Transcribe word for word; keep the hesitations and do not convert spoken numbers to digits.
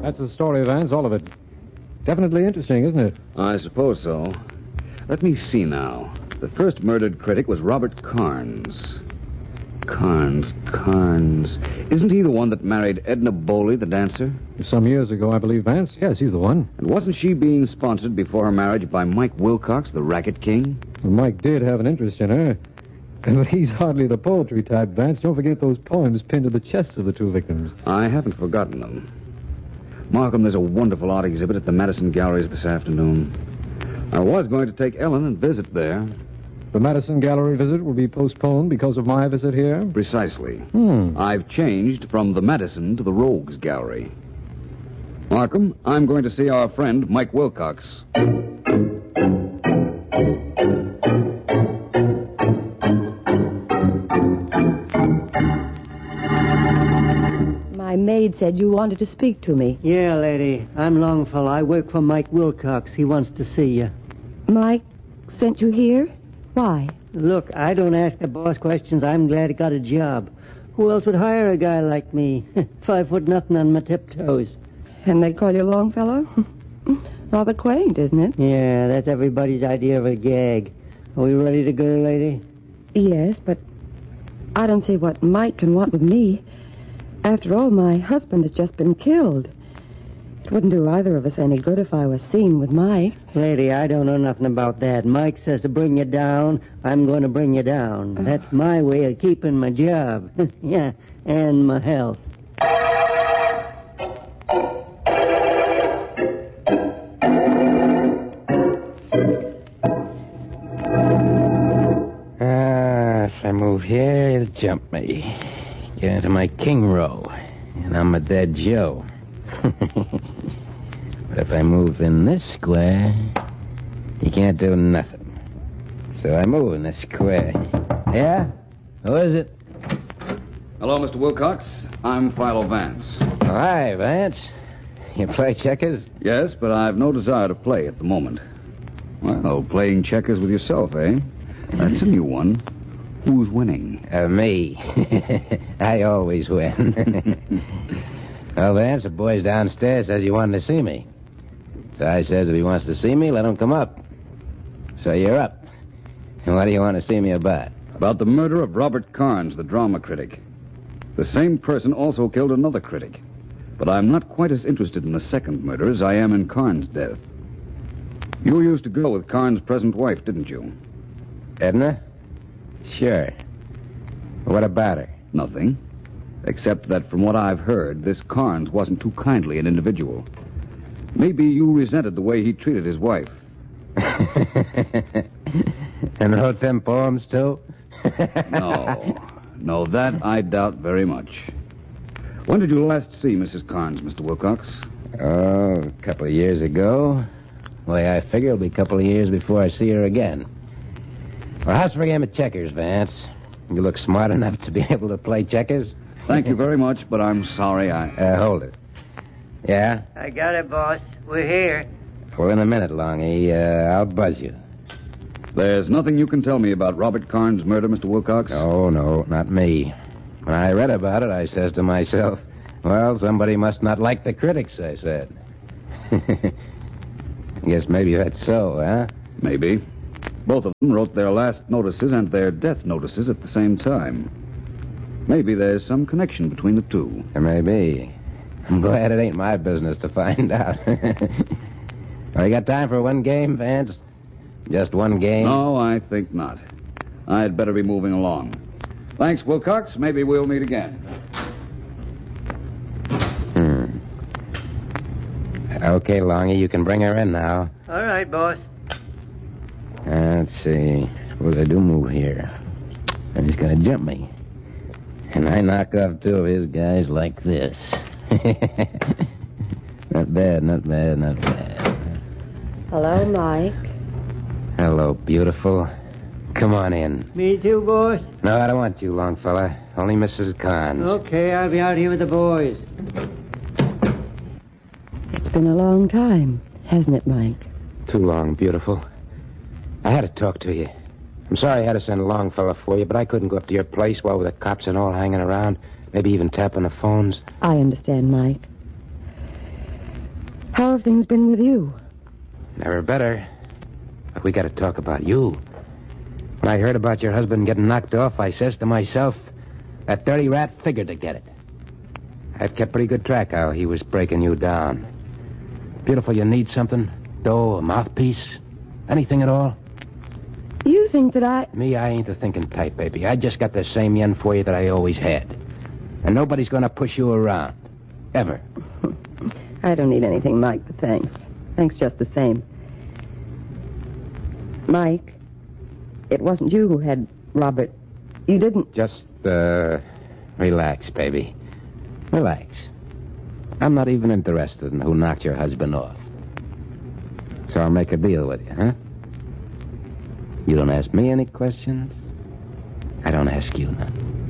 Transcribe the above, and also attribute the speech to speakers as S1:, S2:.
S1: That's the story, Vance, all of it. Definitely interesting, isn't it?
S2: I suppose so. Let me see now. The first murdered critic was Robert Carnes. Carnes, Carnes. Isn't he the one that married Edna Bowley, the dancer?
S1: Some years ago, I believe, Vance. Yes, he's the one.
S2: And wasn't she being sponsored before her marriage by Mike Wilcox, the racket king?
S1: Well, Mike did have an interest in her. But he's hardly the poetry type, Vance. Don't forget those poems pinned to the chests of the two victims.
S2: I haven't forgotten them. Markham, there's a wonderful art exhibit at the Madison Galleries this afternoon. I was going to take Ellen and visit there.
S1: The Madison Gallery visit will be postponed because of my visit here?
S2: Precisely.
S1: Hmm.
S2: I've changed from the Madison to the Rogues Gallery. Markham, I'm going to see our friend Mike Wilcox.
S3: My maid said you wanted to speak to me.
S4: Yeah, lady. I'm Longfellow. I work for Mike Wilcox. He wants to see you.
S3: Mike sent you here? Why?
S4: Look, I don't ask the boss questions. I'm glad I got a job. Who else would hire a guy like me? Five foot nothing on my tiptoes.
S3: And they call you Longfellow? Rather quaint, isn't it?
S4: Yeah, that's everybody's idea of a gag. Are we ready to go, lady?
S3: Yes, but I don't see what Mike can want with me. After all, my husband has just been killed. It wouldn't do either of us any good if I was seen with Mike.
S4: Lady, I don't know nothing about that. Mike says to bring you down, I'm going to bring you down. Uh. That's my way of keeping my job. Yeah, and my health.
S5: Ah, if I move here, he'll jump me. Get into my king row, and I'm a dead Joe. But if I move in this square, he can't do nothing. So I move in this square. Yeah? Who is it?
S2: Hello, Mister Wilcox. I'm Philo Vance.
S5: Oh, hi, Vance. You play checkers?
S2: Yes, but I've no desire to play at the moment. Well, playing checkers with yourself, eh? That's a new one. Who's winning?
S5: Uh, me. I always win. Well, Vance, the boy's downstairs says he wanted to see me. So I says if he wants to see me, let him come up. So you're up. And what do you want to see me about?
S2: About the murder of Robert Carnes, the drama critic. The same person also killed another critic. But I'm not quite as interested in the second murder as I am in Carnes' death. You used to go with Carnes' present wife, didn't you?
S5: Edna? Sure. What about her?
S2: Nothing. Except that from what I've heard, this Carnes wasn't too kindly an individual. Maybe you resented the way he treated his wife.
S5: And wrote them poems, too?
S2: No. No, that I doubt very much. When did you last see Missus Carnes, Mister Wilcox?
S5: Oh, a couple of years ago. The way I figure it'll be a couple of years before I see her again. Well, how's for a game of checkers, Vance? You look smart enough to be able to play checkers?
S2: Thank you very much, but I'm sorry I...
S5: Uh, hold it. Yeah?
S4: I got it, boss. We're here.
S5: Well, in a minute, Longy. Uh, I'll buzz you.
S2: There's nothing you can tell me about Robert Carnes' murder, Mister Wilcox?
S5: Oh, no, not me. When I read about it, I says to myself, well, somebody must not like the critics, I said. I guess maybe that's so, huh?
S2: Maybe. Both of them wrote their last notices and their death notices at the same time. Maybe there's some connection between the two.
S5: There may be. I'm glad it ain't my business to find out. Well, you got time for one game, Vance? Just one game?
S2: No, I think not. I'd better be moving along. Thanks, Wilcox. Maybe we'll meet again.
S5: Hmm. Okay, Longy, you can bring her in now.
S4: All right, boss.
S5: Uh, let's see. Suppose I do move here. And he's going to jump me. And I knock off two of his guys like this. Not bad, not bad, not bad.
S3: Hello, Mike.
S5: Hello, beautiful. Come on in.
S4: Me too, boss?
S5: No, I don't want you, Longfella. Only Missus Carnes.
S4: Okay, I'll be out here with the boys.
S3: It's been a long time, hasn't it, Mike?
S5: Too long, beautiful. I had to talk to you. I'm sorry I had to send Longfellow for you, but I couldn't go up to your place while with the cops and all hanging around, maybe even tapping the phones.
S3: I understand, Mike. How have things been with you?
S5: Never better. But we got to talk about you. When I heard about your husband getting knocked off, I says to myself, that dirty rat figured to get it. I've kept pretty good track how he was breaking you down. Beautiful, you need something? Dough, a mouthpiece? Anything at all?
S3: You think that I...
S5: Me, I ain't the thinking type, baby. I just got the same yen for you that I always had. And nobody's going to push you around. Ever.
S3: I don't need anything, Mike, but thanks. Thanks just the same. Mike, it wasn't you who had Robert. You didn't...
S5: Just, uh, relax, baby. Relax. I'm not even interested in who knocked your husband off. So I'll make a deal with you, huh? You don't ask me any questions. I don't ask you none.